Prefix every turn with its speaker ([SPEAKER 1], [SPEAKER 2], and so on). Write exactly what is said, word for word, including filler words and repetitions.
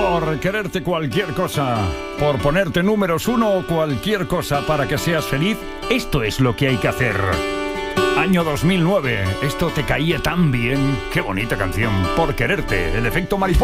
[SPEAKER 1] Por quererte cualquier cosa, por ponerte números uno o cualquier cosa para que seas feliz, esto es lo que hay que hacer. Año dos mil nueve, esto te caía tan bien. Qué bonita canción. Por quererte, el efecto mariposa.